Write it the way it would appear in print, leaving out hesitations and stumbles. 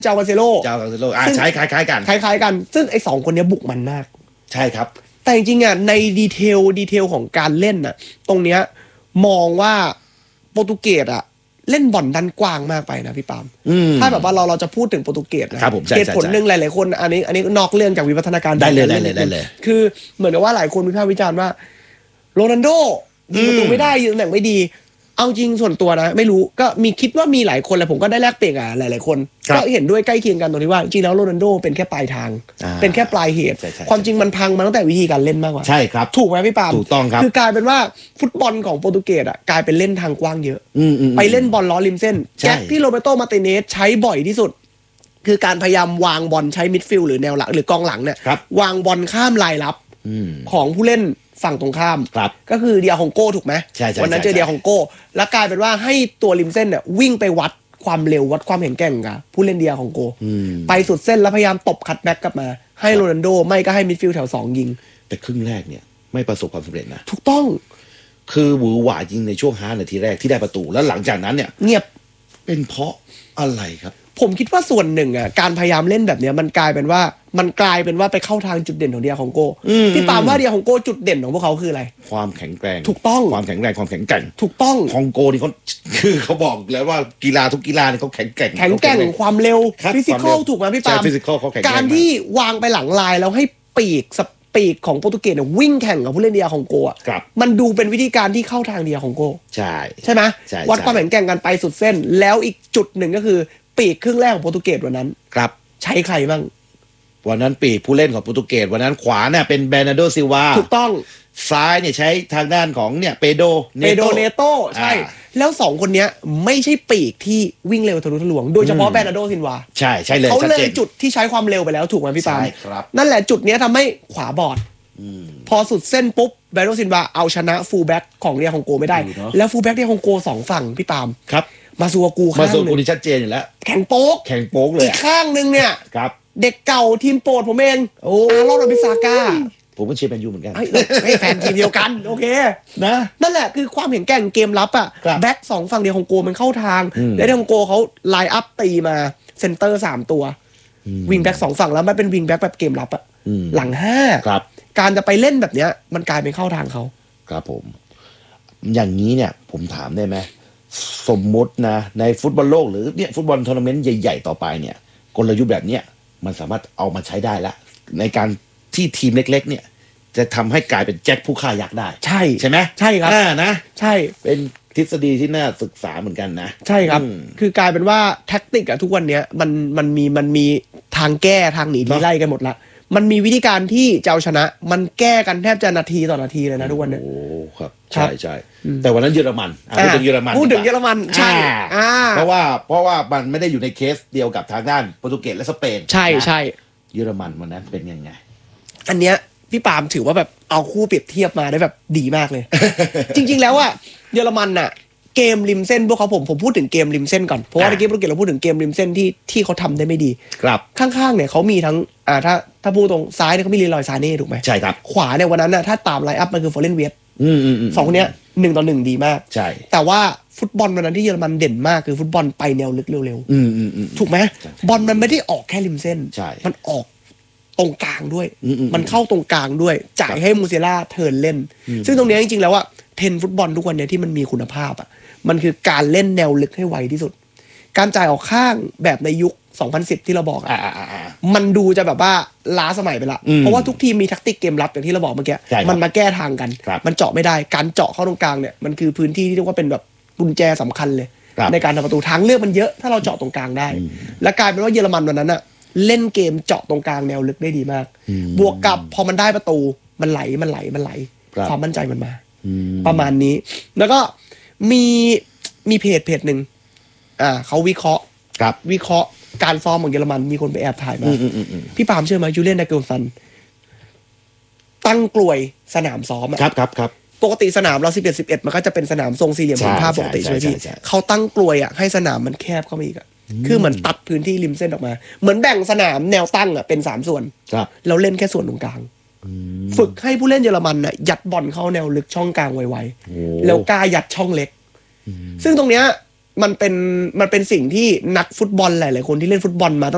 เจ้ากันเซโลใช้คล้ายๆกันซึ่งไอ้2คนนี้บุกมันมากใช่ครับแต่จริงๆอ่ะในดีเทลของการเล่นอ่ะตรงเนี้ยมองว่าโปรตุเกสอ่ะเล่นบอลดันกว้างมากไปนะพี่ปามถ้าแบบว่าเราจะพูดถึงโปรตุเกสนะเหตุผลหนึ่งหลายๆคนอันนี้นอกเรื่องจากวิวัฒนาการได้เลยคือเหมือนกับว่าหลายคนวิพากษ์วิจารณ์ว่าโรนัลโดยิงประตูไม่ได้ยิงตำแหน่งไม่ดีเอาจริงส่วนตัวนะไม่รู้ก็มีคิดว่ามีหลายคนแหละผมก็ได้แลกเปลี่ยนกับหลายๆคนก็เห็นด้วยใกล้เคียงกันตรงที่ว่าจริงแล้วโรนัลโดเป็นแค่ปลายทางเป็นแค่ปลายเหตุความจริงมันพังมาตั้งแต่วิธีการเล่นมากกว่าใช่ครับถูกไหมพี่ปาล์มถูกต้องครับคือกลายเป็นว่าฟุตบอลของโปรตุเกสอ่ะกลายเป็นเล่นทางกว้างเยอะไปเล่นบอลล้อริมเส้นแจ็คที่โรเบโตมาร์ติเนสใช้บ่อยที่สุดคือการพยายามวางบอลใช้มิดฟิลด์หรือแนวหลังหรือกองหลังเนี่ยวางบอลข้ามลายลับของผู้เล่นฝั่งตรงข้ามก็คือเดียฮองโก้ถูกไหมวันนั้นเจอเดียฮองโก้แล้วกลายเป็นว่าให้ตัวริมเส้นเนี่ยวิ่งไปวัดความเร็ววัดความแข็งแกร่งกับผู้เล่นเดียฮองโก้ไปสุดเส้นแล้วพยายามตบคัตแบ็กกลับมาให้โรนัลโดไม่ก็ให้มิดฟิลด์แถว2ยิงแต่ครึ่งแรกเนี่ยไม่ประสบความสำเร็จนะถูกต้องคือหวือหวาจริงในช่วง5 นาทีแรกที่ได้ประตูแล้วหลังจากนั้นเนี่ยเงียบเป็นเพราะอะไรครับผมคิดว่าส่วนหนึ่งอ่ะการพยายามเล่นแบบนี้มันกลายเป็นว่าไปเข้าทางจุดเด่นของเดียฮองโก้พี่ปามว่าเดียฮองโก้จุดเด่นของพวกเขาคืออะไรความแข็งแกร่งถูกต้องความแข็งแรงความแข็งแกร่งถูกต้องฮองโกนี่เขาคือเขาบอกแล้วว่ากีฬาทุกกีฬาเนี่ยเขาแข็งแกร่งความเร็วฟิสิกอลถูกไหมพี่ปามการที่วางไปหลังลายแล้วให้ปีกของโปรตุเกสเนี่ยวิ่งแข่งกับผู้เล่นเดียฮองโกอ่ะมันดูเป็นวิธีการที่เข้าทางเดียฮองโกใช่ไหมวัดความแข็งแกร่งกันไปสุดเส้นแล้วอีกจุดหนึ่งก็คือปีกครึ่งแรกของโปรตุเกสวันนั้นครับใช้ใครบ้างวันนั้นปีกผู้เล่นของโปรตุเกสวันนั้นขวาเนี่ยเป็นเบร์นาร์โดซิลวาถูกต้องซ้ายเนี่ยใช้ทางด้านของเนี่ยเปโดเนโตใช่แล้ว2คนนี้ไม่ใช่ปีกที่วิ่งเร็วทะลุทะลวงโดยเฉพาะเบร์นาร์โดซิลวาใช่เลยเขาเลยจุดที่ใช้ความเร็วไปแล้วถูกไหมพี่ปามใช่ครับนั่นแหละจุดนี้ทำให้ขวาบอดพอสุดเส้นปุ๊บเบร์นาร์โดซิลวาเอาชนะฟูลแบ็กของเดียฮองโกไม่ได้แล้วฟูลแบ็กเดียฮองโก2ฝั่งพี่ปามครับมาซัวกูข้างนึงนี่ชัดเจนอยู่แล้วแข่งโป๊กเลยอีกข้างนึงเนี่ยครับเด็กเก่าทีมโปรดผมเองอาร์ลอน บิซาก้าผมก็เชียร์แมนยูเหมือนกันให้แฟนทีมเดียวกันโอเคนะนั่นแหละคือความแข็งแกร่งเกมรับอ่ะแบ็ค2ฝั่งเดียวของโกมันเข้าทางแล้วของโกเขาไลน์อัพตีมาเซนเตอร์3ตัววิงแบ็ค2ฝั่งแล้วมันเป็นวิงแบ็คแบบเกมรับอ่ะหลัง5 ครับการจะไปเล่นแบบเนี้ยมันกลายเป็นเข้าทางเขาครับผมอย่างนี้เนี่ยผมถามได้ไหมสมมตินะในฟุตบอลโลกหรือเนี่ยฟุตบอลทัวร์นาเมนต์ใหญ่ๆต่อไปเนี่ยกลยุทธ์แบบเนี้ยมันสามารถเอามาใช้ได้ละในการที่ทีมเล็กๆเนี่ยจะทำให้กลายเป็นแจ็คผู้ฆ่ายักษ์ได้ใช่ไหมใช่ครับนะใช่เป็นทฤษฎีที่น่าศึกษาเหมือนกันนะใช่ครับคือกลายเป็นว่าแท็กติกอะทุกวันเนี้ยมันมีทางแก้ทางหนีทีไล่กันหมดละมันมีวิธีการที่จะเอาชนะมันแก้กันแทบจะนาทีต่อนาทีเลยนะทุกวันเนี้ยโอ้ครับใช่แต่วันนั้นเยอรมันพูดถึงเยอรมันใช่เพราะว่ามันไม่ได้อยู่ในเคสเดียวกับทางด้านโปรตุเกสและสเปนใช่เยอรมันวันนั้นเป็นยังไงอันเนี้ยพี่ปาล์มถือว่าแบบเอาคู่เปรียบเทียบมาได้แบบดีมากเลย จริงๆแล้วอะเยอรมันอะเกมริมเส้นพวกเขาผมพูดถึงเกมริมเส้นก่อนเพราะว่าเมื่อกี้โปรตุเกสเราพูดถึงเกมริมเส้นที่เขาทำได้ไม่ดีครับข้างๆเนี่ยเขามีทั้งถ้าพูดตรงซ้ายเนี่ยเขามีลีลอยซาเน่ถูกไหมใช่ครับขวาเนี่ยวันนั้นน่ะถ้าตามไลน์อัพมันคือฟอร์เรนเวียตสองคนเนี้ย1-1ดีมากใช่แต่ว่าฟุตบอลวันนั้นที่เยอรมันเด่นมากคือฟุตบอลไปแนวลึกเร็วๆถูกไหมบอลมันไม่ได้ออกแค่ริมเส้นมันออกตรงกลางด้วยมันเข้าตรงกลางด้วยจ่ายให้มูเซล่าเทิร์นเล่นซึ่งตรงนี้จริงๆแล้วอะเทรนฟุตบอลทุกวันนี้ที่มันมีคุณภาพอะมันคือการเล่นแนวลึกให้ไวที่สุดการจ่ายออกข้างแบบในยุค2010ที่เราบอกมันดูจะแบบว่าล้าสมัยไปละเพราะว่าทุกทีมมีแทคติกเกมรับอย่างที่เราบอกเมื่อกี้มันมาแก้ทางกันมันเจาะไม่ได้การเจาะเข้าตรงกลางเนี่ยมันคือพื้นที่ที่เรียกว่าเป็นแบบกุญแจสำคัญเลยในการทำประตูทางเลือกมันเยอะถ้าเราเจาะตรงกลางได้และกลายเป็นว่าเยอรมันวันนั้นอะเล่นเกมเจาะตรงกลางแนวลึกได้ดีมากบวกกับพอมันได้ประตูมันไหลความมั่นใจมันมาประมาณนี้แล้วก็มีเพจหนึ่งเขาวิเคราะห์การซ้อมของเยอรมันมีคนไปแอบถ่ายมาพี่ปาล์มเชื่อไหมจูเลียน นาเกิลซันตั้งกลวยสนามซ้อมครับปกติสนามเรา11มันก็จะเป็นสนามทรงสี่เหลี่ยมผืนผ้าปกติใช่ไหมพี่เขาตั้งกลวยให้สนามมันแคบเข้ามาอีกคือเหมือนตัดพื้นที่ริมเส้นออกมาเหมือนแบ่งสนามแนวตั้งเป็น3ส่วนเราเล่นแค่ส่วนตรงกลางฝึกให้ผู้เล่นเยอรมันยัดบอลเข้าแนวลึกช่องกลางไวๆแล้วกล้ายัดช่องเล็กซึ่งตรงเนี้ยมันเป็นสิ่งที่นักฟุตบอลหลายๆคนที่เล่นฟุตบอลมา